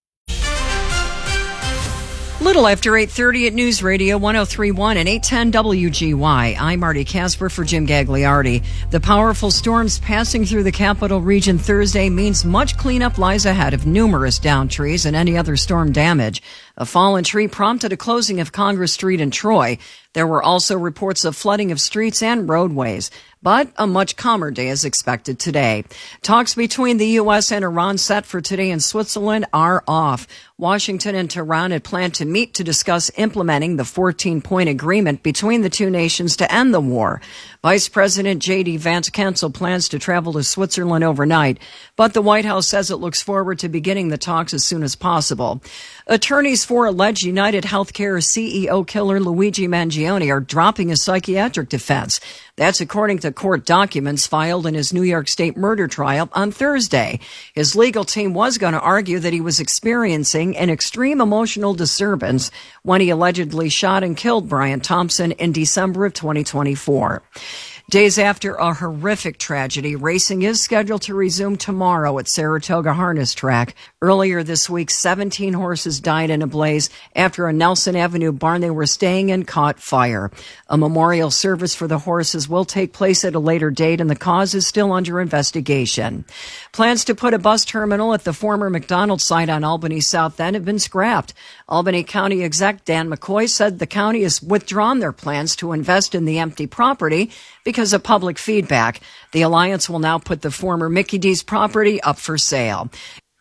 Little after 8:30 at News Radio 103.1 and 810 WGY. I'm Marty Casper for Jim Gagliardi. The powerful storms passing through the Capital Region Thursday means much cleanup lies ahead of numerous downed trees and any other storm damage. A fallen tree prompted a closing of Congress Street in Troy. There were also reports of flooding of streets and roadways. But a much calmer day is expected today. Talks between the U.S. and Iran set for today in Switzerland are off. Washington and Tehran had planned to meet to discuss implementing the 14-point agreement between the two nations to end the war. Vice President J.D. Vance canceled plans to travel to Switzerland overnight, but the White House says it looks forward to beginning the talks as soon as possible. Attorneys for alleged United Healthcare CEO killer Luigi Mangione are dropping a psychiatric defense. That's according to court documents filed in his New York State murder trial on Thursday. His legal team was going to argue that he was experiencing an extreme emotional disturbance when he allegedly shot and killed Brian Thompson in December of 2024. Days after a horrific tragedy, racing is scheduled to resume tomorrow at Saratoga Harness Track. Earlier this week, 17 horses died in a blaze after a Nelson Avenue barn they were staying in caught fire. A memorial service for the horses will take place at a later date, and the cause is still under investigation. Plans to put a bus terminal at the former McDonald's site on Albany South End have been scrapped. Albany County Exec Dan McCoy said the county has withdrawn their plans to invest in the empty property because of public feedback. The Alliance will now put the former Mickey D's property up for sale.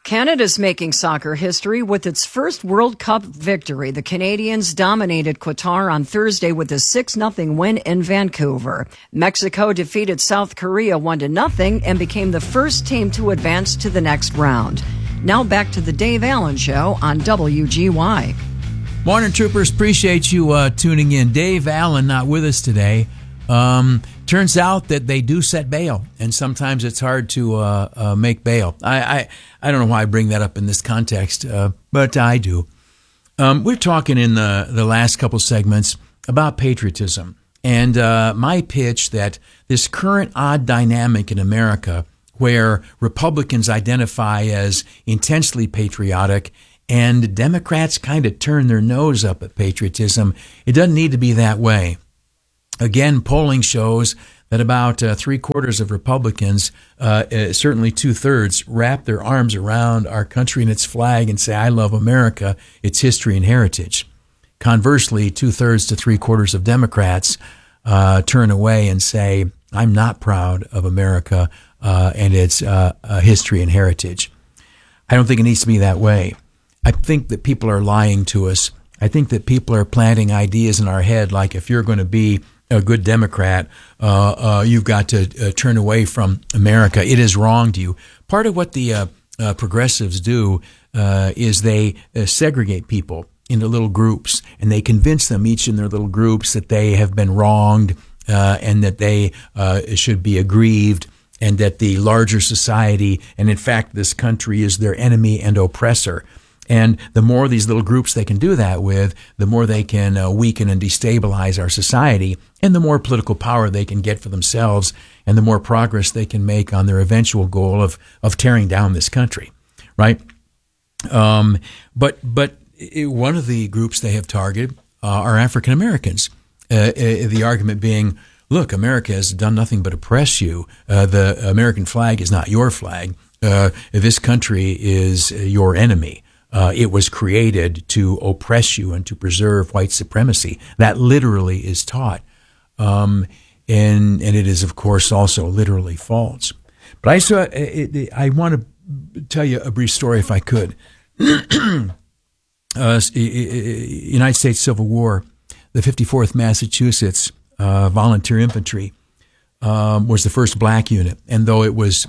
Canada's making soccer history with its first World Cup victory. The Canadians dominated Qatar on Thursday with a 6-0 win in Vancouver. Mexico defeated South Korea 1-0 and became the first team to advance to the next round. Now back to the Dave Allen Show on WGY. Morning, troopers. Appreciate you tuning in. Dave Allen not with us today. Turns out that they do set bail, and sometimes it's hard to make bail. I don't know why I bring that up in this context, but I do. We're talking in the last couple segments about patriotism, and my pitch that this current odd dynamic in America where Republicans identify as intensely patriotic and Democrats kind of turn their nose up at patriotism, it doesn't need to be that way. Again, polling shows that about 3/4 of Republicans, certainly 2/3, wrap their arms around our country and its flag and say, I love America, its history and heritage. Conversely, 2/3 to 3/4 of Democrats turn away and say, I'm not proud of America and its history and heritage. I don't think it needs to be that way. I think that people are lying to us. I think that people are planting ideas in our head like if you're going to be a good Democrat, you've got to turn away from America. It has wronged you. Part of what the progressives do is they segregate people into little groups, and they convince them each in their little groups that they have been wronged and that they should be aggrieved, and that the larger society, and in fact this country, is their enemy and oppressor. And the more these little groups they can do that with, the more they can weaken and destabilize our society, and the more political power they can get for themselves, and the more progress they can make on their eventual goal of tearing down this country, right? But one of the groups they have targeted are African Americans. The argument being, look, America has done nothing but oppress you. The American flag is not your flag. This country is your enemy. It was created to oppress you and to preserve white supremacy. That literally is taught. And it is, of course, also literally false. But I want to tell you a brief story, if I could. United States Civil War, the 54th Massachusetts Volunteer Infantry was the first black unit. And though it was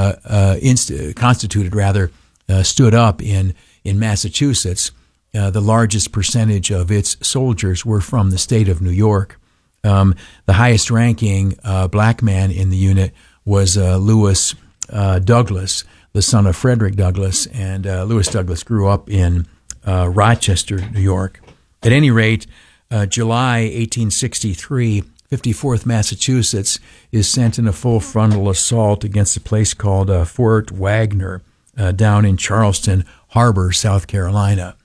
stood up in Massachusetts, the largest percentage of its soldiers were from the state of New York. The highest ranking black man in the unit was Lewis Douglas, the son of Frederick Douglass, and Lewis Douglass grew up in Rochester, New York. At any rate, July 1863, 54th Massachusetts is sent in a full frontal assault against a place called Fort Wagner down in Charleston Harbor, South Carolina.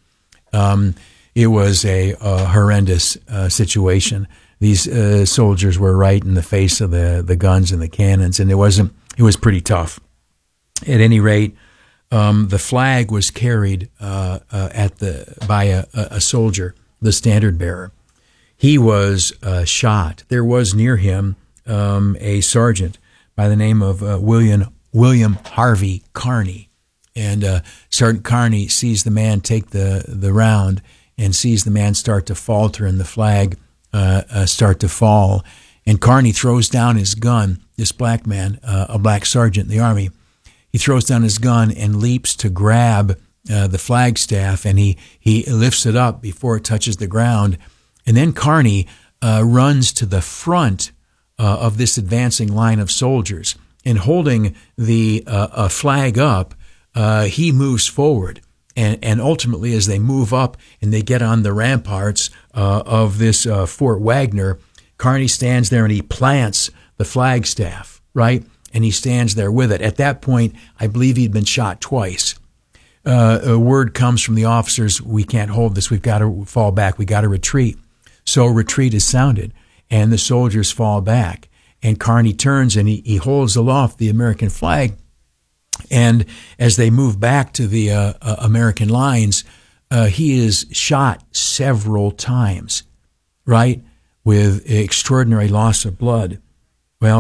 It was a horrendous situation. These soldiers were right in the face of the guns and the cannons, and it was pretty tough. At any rate, the flag was carried by a soldier, the standard bearer. He was shot. There was near him a sergeant by the name of William Harvey Carney. And Sergeant Carney sees the man take the round and sees the man start to falter and the flag start to fall. And Carney throws down his gun, this black man, a black sergeant in the Army. He throws down his gun and leaps to grab the flagstaff, and he lifts it up before it touches the ground. And then Carney runs to the front of this advancing line of soldiers, and holding the flag up, he moves forward. And ultimately, as they move up and they get on the ramparts of this Fort Wagner, Carney stands there and he plants the flagstaff, right? And he stands there with it. At that point, I believe he'd been shot twice. A word comes from the officers, we can't hold this, we've got to fall back, we got to retreat. So retreat is sounded, and the soldiers fall back. And Carney turns and he holds aloft the American flag. And as they move back to the American lines, he is shot several times, right, with extraordinary loss of blood. Well,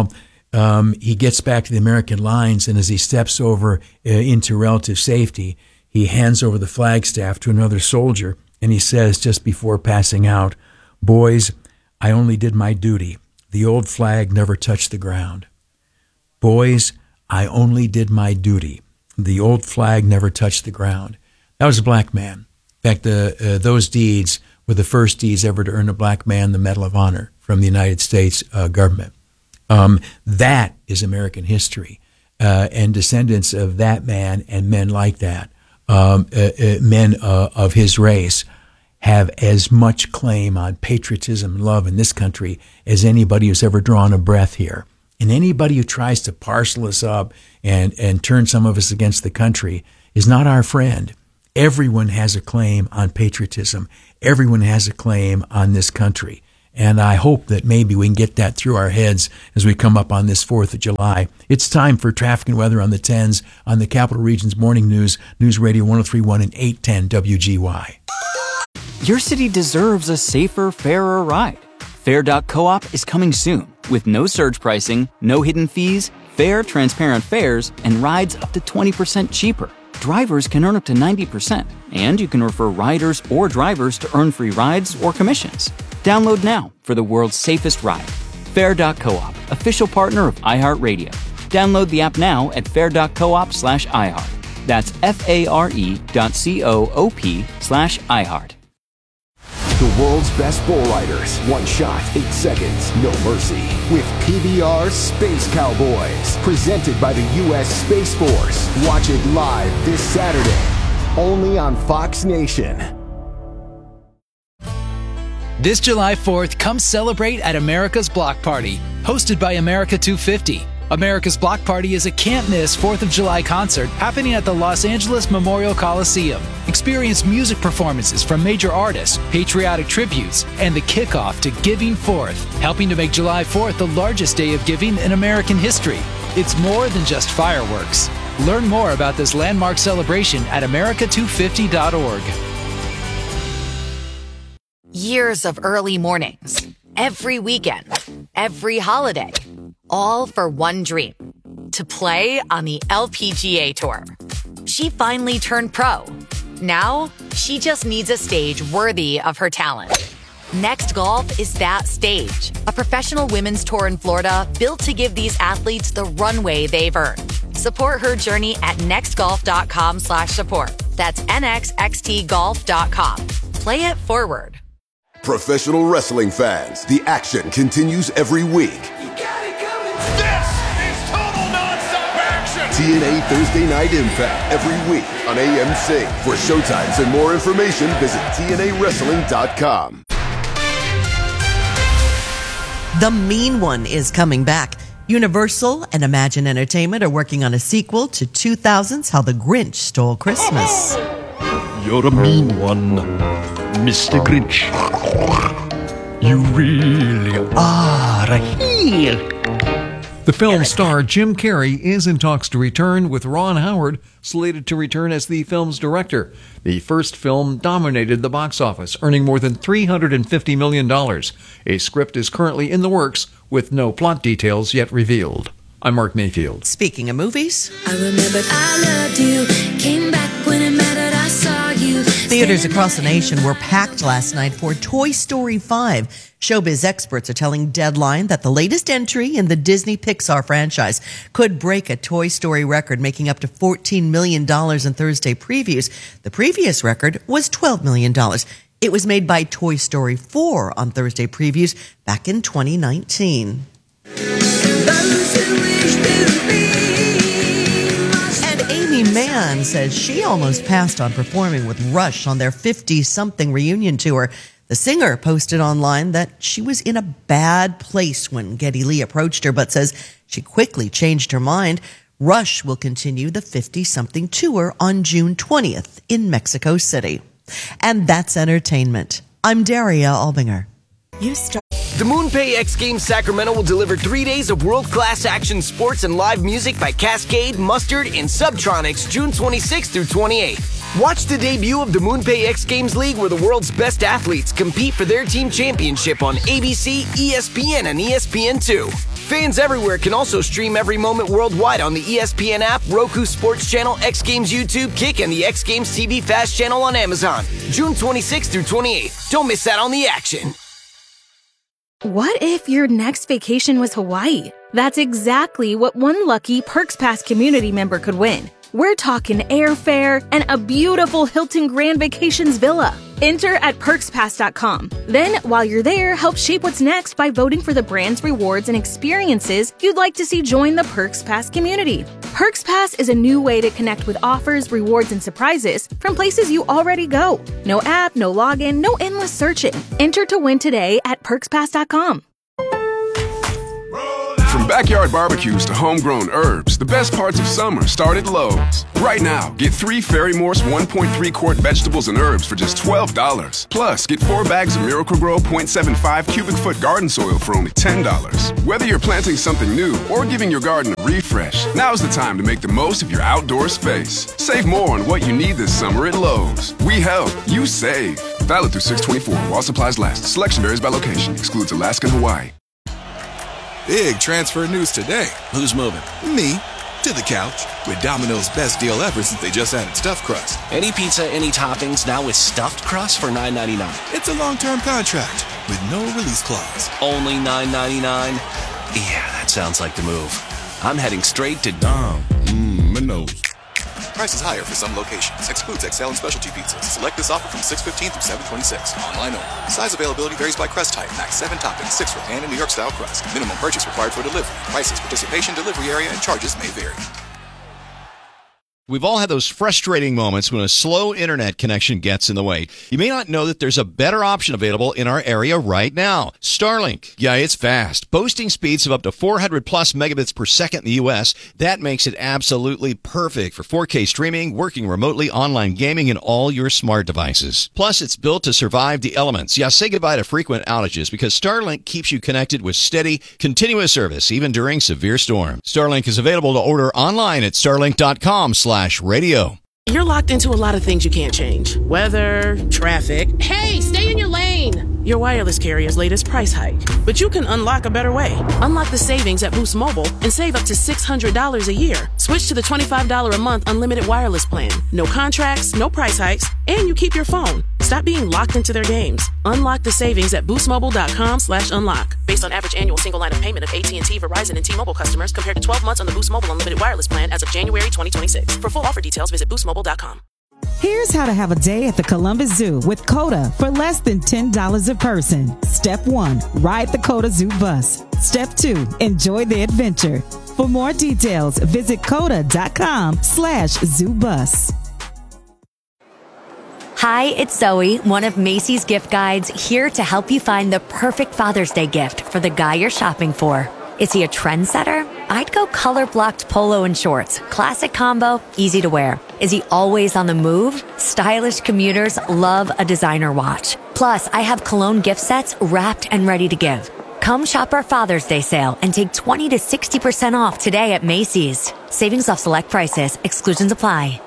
He gets back to the American lines, and as he steps over into relative safety, he hands over the flagstaff to another soldier, and he says just before passing out, "Boys, I only did my duty. The old flag never touched the ground." Boys, I only did my duty. The old flag never touched the ground. That was a black man. In fact, those deeds were the first deeds ever to earn a black man the Medal of Honor from the United States government. That is American history. And descendants of that man and men like that, men of his race, have as much claim on patriotism and love in this country as anybody who's ever drawn a breath here. And anybody who tries to parcel us up and turn some of us against the country is not our friend. Everyone has a claim on patriotism. Everyone has a claim on this country. And I hope that maybe we can get that through our heads as we come up on this 4th of July. It's time for traffic and weather on the 10s on the Capital Region's Morning News, News Radio 103.1 and 810 WGY. Your city deserves a safer, fairer ride. Fare.coop is coming soon with no surge pricing, no hidden fees, fair, transparent fares, and rides up to 20% cheaper. Drivers can earn up to 90%, and you can refer riders or drivers to earn free rides or commissions. Download now for the world's safest ride. Fare.coop, official partner of iHeartRadio. Download the app now at fare.coop/iHeart. That's FARE.coop/iHeart. The world's best bull riders. One shot, 8 seconds, no mercy. With PBR Space Cowboys. Presented by the U.S. Space Force. Watch it live this Saturday. Only on Fox Nation. This July 4th, come celebrate at America's Block Party, hosted by America 250. America's Block Party is a can't-miss 4th of July concert happening at the Los Angeles Memorial Coliseum. Experience music performances from major artists, patriotic tributes, and the kickoff to Giving Forth, helping to make July 4th the largest day of giving in American history. It's more than just fireworks. Learn more about this landmark celebration at america250.org. Years of early mornings, every weekend, every holiday, all for one dream, to play on the LPGA Tour. She finally turned pro. Now, she just needs a stage worthy of her talent. Next Golf is that stage, a professional women's tour in Florida built to give these athletes the runway they've earned. Support her journey at nextgolf.com/support. That's nxxtgolf.com. Play it forward. Professional wrestling fans, the action continues every week. This is total nonstop action. TNA Thursday Night Impact every week on AMC. For showtimes and more information, visit TNAWrestling.com. The Mean One is coming back. Universal and Imagine Entertainment are working on a sequel to 2000's How the Grinch Stole Christmas. You're a mean one, Mr. Grinch. You really are a heel. The film star Jim Carrey is in talks to return, with Ron Howard slated to return as the film's director. The first film dominated the box office, earning more than $350 million. A script is currently in the works, with no plot details yet revealed. I'm Mark Mayfield. Speaking of movies, I remembered I loved you, came back when it mattered, I saw you. Theaters across the nation were packed last night for Toy Story 5. Showbiz experts are telling Deadline that the latest entry in the Disney Pixar franchise could break a Toy Story record, making up to $14 million in Thursday previews. The previous record was $12 million. It was made by Toy Story 4 on Thursday previews back in 2019. And Amy Mann says she almost passed on performing with Rush on their 50-something reunion tour. The singer posted online that she was in a bad place when Geddy Lee approached her, but says she quickly changed her mind. Rush will continue the 50-something tour on June 20th in Mexico City. And that's entertainment. I'm Daria Albinger. The MoonPay X Games Sacramento will deliver 3 days of world-class action sports and live music by Cascade, Mustard, and Subtronics June 26th through 28th. Watch the debut of the MoonPay X Games League, where the world's best athletes compete for their team championship on ABC, ESPN, and ESPN2. Fans everywhere can also stream every moment worldwide on the ESPN app, Roku Sports Channel, X Games YouTube, Kick, and the X Games TV Fast Channel on Amazon. June 26th through 28th. Don't miss out on the action. What if your next vacation was Hawaii? That's exactly what one lucky Perks Pass community member could win. We're talking airfare and a beautiful Hilton Grand Vacations villa. Enter at PerksPass.com. Then, while you're there, help shape what's next by voting for the brands, rewards, and experiences you'd like to see join the Perks Pass community. Perks Pass is a new way to connect with offers, rewards, and surprises from places you already go. No app, no login, no endless searching. Enter to win today at PerksPass.com. From backyard barbecues to homegrown herbs, the best parts of summer start at Lowe's. Right now, get 3 Ferry-Morse 1.3 quart vegetables and herbs for just $12. Plus, get 4 bags of Miracle-Gro 0.75 cubic foot garden soil for only $10. Whether you're planting something new or giving your garden a refresh, now's the time to make the most of your outdoor space. Save more on what you need this summer at Lowe's. We help, you save. Valid through 6/24 while supplies last. Selection varies by location. Excludes Alaska and Hawaii. Big transfer news today. Who's moving? Me. To the couch. With Domino's best deal ever since they just added stuffed crust. Any pizza, any toppings, now with stuffed crust for $9.99. It's a long-term contract with no release clause. Only $9.99? Yeah, that sounds like the move. I'm heading straight to Domino's. Price is higher for some locations. Excludes XL and specialty pizzas. Select this offer from 6/15 through 7/26. Online only. Size availability varies by crust type. Max 7 toppings, 6 for pan and New York style crust. Minimum purchase required for delivery. Prices, participation, delivery area, and charges may vary. We've all had those frustrating moments when a slow internet connection gets in the way. You may not know that there's a better option available in our area right now. Starlink. Yeah, it's fast. Boasting speeds of up to 400 plus megabits per second in the U.S. That makes it absolutely perfect for 4K streaming, working remotely, online gaming, and all your smart devices. Plus, it's built to survive the elements. Yeah, say goodbye to frequent outages because Starlink keeps you connected with steady, continuous service, even during severe storms. Starlink is available to order online at starlink.com/radio. You're locked into a lot of things you can't change. Weather, traffic. Hey, stay in your lane! Your wireless carrier's latest price hike. But you can unlock a better way. Unlock the savings at Boost Mobile and save up to $600 a year. Switch to the $25 a month unlimited wireless plan. No contracts, no price hikes, and you keep your phone. Stop being locked into their games. Unlock the savings at boostmobile.com/unlock. Based on average annual single line of payment of AT&T, Verizon, and T-Mobile customers compared to 12 months on the Boost Mobile unlimited wireless plan as of January 2026. For full offer details, visit boostmobile.com. Here's how to have a day at the Columbus Zoo with COTA for less than $10 a person. Step 1, ride the COTA Zoo bus. Step 2, enjoy the adventure. For more details, visit COTA.com/zoobus. Hi, it's Zoe, one of Macy's gift guides, here to help you find the perfect Father's Day gift for the guy you're shopping for. Is he a trendsetter? I'd go color-blocked polo and shorts. Classic combo, easy to wear. Is he always on the move? Stylish commuters love a designer watch. Plus, I have cologne gift sets wrapped and ready to give. Come shop our Father's Day sale and take 20 to 60% off today at Macy's. Savings off select prices. Exclusions apply.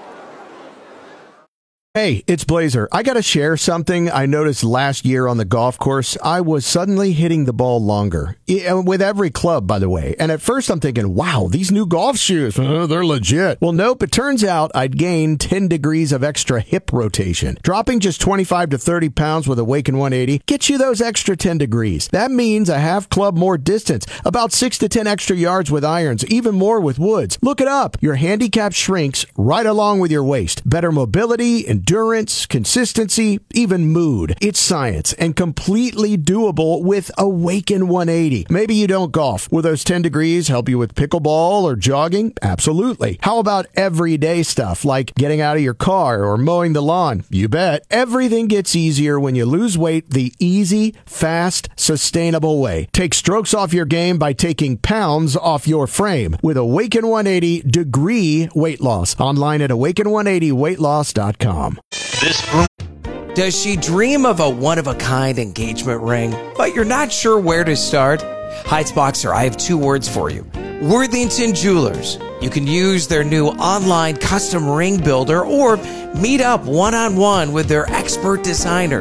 Hey, it's Blazer. I got to share something I noticed last year on the golf course. I was suddenly hitting the ball longer. With every club, by the way. And at first I'm thinking, wow, these new golf shoes, they're legit. Well, nope. It turns out I'd gained 10 degrees of extra hip rotation. Dropping just 25 to 30 pounds with Awaken 180 gets you those extra 10 degrees. That means a half club more distance, about 6 to 10 extra yards with irons, even more with woods. Look it up. Your handicap shrinks right along with your waist. Better mobility, endurance, consistency, even mood. It's science and completely doable with Awaken 180. Maybe you don't golf. Will those 10 degrees help you with pickleball or jogging? Absolutely. How about everyday stuff like getting out of your car or mowing the lawn? You bet. Everything gets easier when you lose weight the easy, fast, sustainable way. Take strokes off your game by taking pounds off your frame with Awaken 180 degree weight loss. Online at awaken180weightloss.com. Does she dream of a one-of-a-kind engagement ring, but you're not sure where to start? Heights Boxer, I have 2 words for you. Worthington Jewelers. You can use their new online custom ring builder or meet up one-on-one with their expert designers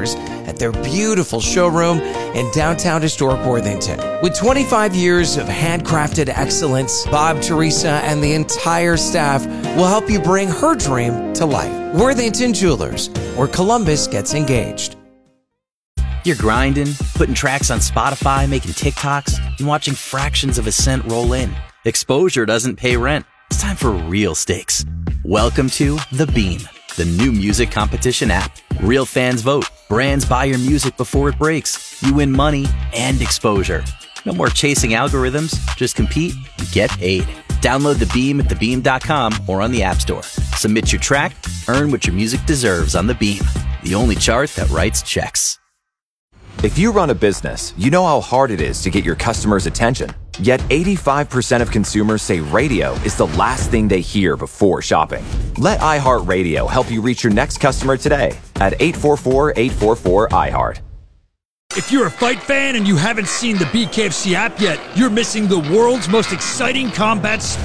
at their beautiful showroom in downtown historic Worthington. With 25 years of handcrafted excellence, Bob, Teresa, and the entire staff will help you bring her dream to life. Worthington Jewelers, where Columbus gets engaged. You're grinding, putting tracks on Spotify, making TikToks, and watching fractions of a cent roll in. Exposure doesn't pay rent. It's time for real stakes. Welcome to The Beam, the new music competition app. Real fans vote. Brands buy your music before it breaks. You win money and exposure. No more chasing algorithms. Just compete and get paid. Download The Beam at thebeam.com or on the App Store. Submit your track, earn what your music deserves on The Beam, the only chart that writes checks. If you run a business, you know how hard it is to get your customers' attention. Yet 85% of consumers say radio is the last thing they hear before shopping. Let iHeartRadio help you reach your next customer today at 844-844-iHeart. If you're a fight fan and you haven't seen the BKFC app yet, you're missing the world's most exciting combat sport.